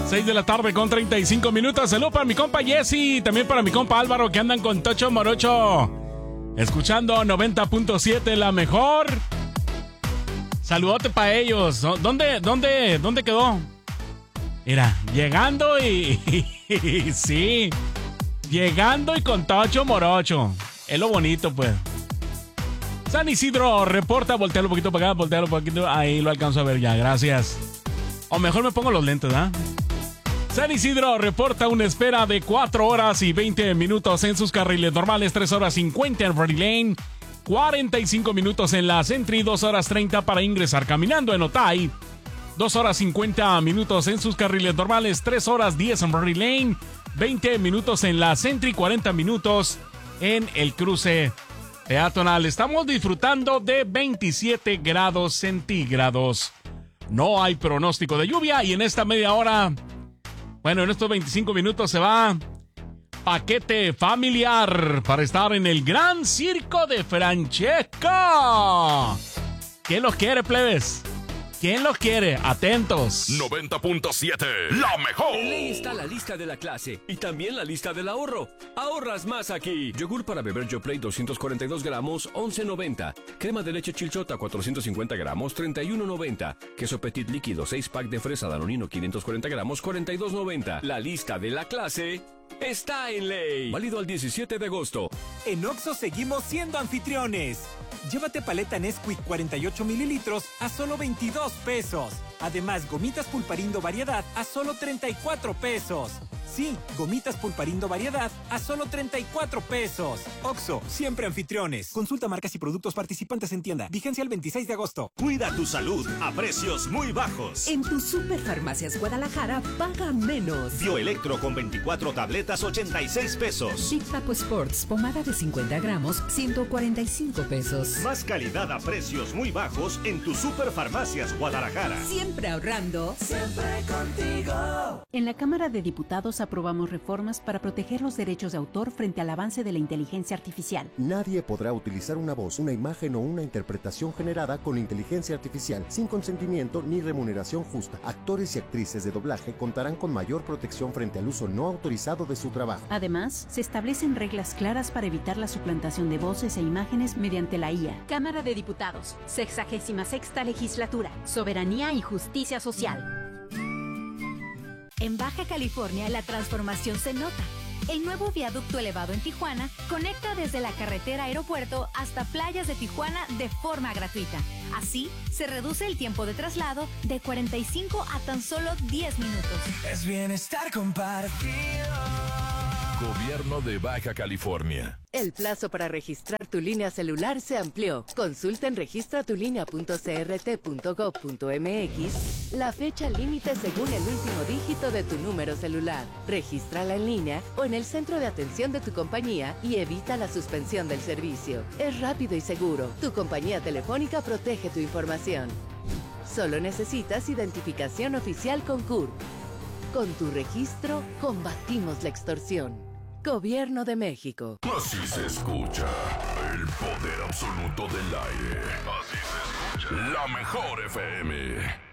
6 de la tarde con 35 minutos. Saludos para mi compa Jesse, también para mi compa Álvaro, que andan con Tocho Morocho, escuchando 90.7, la mejor. Saludote para ellos. ¿Dónde quedó? Mira, llegando y sí, llegando y con Tocho Morocho. Es lo bonito, pues. San Isidro reporta, voltealo un poquito para acá, voltealo un poquito. Ahí lo alcanzo a ver ya, gracias. O mejor me pongo los lentes, ¿ah? San Isidro reporta una espera de 4 horas y 20 minutos en sus carriles normales, 3 horas 50 en Ready Lane, 45 minutos en la Sentry, 2 horas 30 para ingresar caminando en Otay, 2 horas 50 minutos en sus carriles normales, 3 horas 10 en Ready Lane, 20 minutos en la Sentry, 40 minutos en el cruce peatonal. Estamos disfrutando de 27 grados centígrados. No hay pronóstico de lluvia y en esta media hora, bueno, en estos 25 minutos se va paquete familiar para estar en el Gran Circo de Francesco. ¿Quién los quiere, plebes? ¿Quién los quiere? Atentos. 90.7, la mejor. En Ley está la lista de la clase y también la lista del ahorro. Ahorras más aquí. Yogur para beber Yoplait 242 gramos, 11.90. Crema de leche Chilchota 450 gramos, 31.90. Queso Petit líquido 6 pack de fresa Danonino 540 gramos, 42.90. La lista de la clase está en Ley. Válido al 17 de agosto. En Oxxo seguimos siendo anfitriones. Llévate paleta Nesquik 48 mililitros a solo 22 pesos. Además, gomitas Pulparindo variedad a solo 34 pesos. Sí, gomitas Pulparindo variedad a solo 34 pesos. Oxxo, siempre anfitriones. Consulta marcas y productos participantes en tienda. Vigencia el 26 de agosto. Cuida tu salud a precios muy bajos. En tu Superfarmacias Guadalajara, paga menos. Bioelectro con 24 tabletas, 86 pesos. Big Papo Sports, pomada de 50 gramos, 145 pesos. Más calidad a precios muy bajos en tu Superfarmacias Guadalajara. Siempre ahorrando. Siempre contigo. En la Cámara de Diputados aprobamos reformas para proteger los derechos de autor frente al avance de la inteligencia artificial. Nadie podrá utilizar una voz, una imagen o una interpretación generada con inteligencia artificial sin consentimiento ni remuneración justa. Actores y actrices de doblaje contarán con mayor protección frente al uso no autorizado de su trabajo. Además, se establecen reglas claras para evitar la suplantación de voces e imágenes mediante la IA. Cámara de Diputados, 66ª Legislatura, Soberanía y Justicia Social. En Baja California la transformación se nota. El nuevo viaducto elevado en Tijuana conecta desde la carretera aeropuerto hasta playas de Tijuana de forma gratuita. Así, se reduce el tiempo de traslado de 45 a tan solo 10 minutos. Es bienestar compartido. Gobierno de Baja California. El plazo para registrar tu línea celular se amplió. Consulta en registratulinea.crt.gov.mx la fecha límite según el último dígito de tu número celular. Regístrala en línea o en el centro de atención de tu compañía y evita la suspensión del servicio. Es rápido y seguro. Tu compañía telefónica protege tu información. Solo necesitas identificación oficial con CURP. Con tu registro, combatimos la extorsión. Gobierno de México. Así se escucha el poder absoluto del aire. Así se escucha la mejor FM.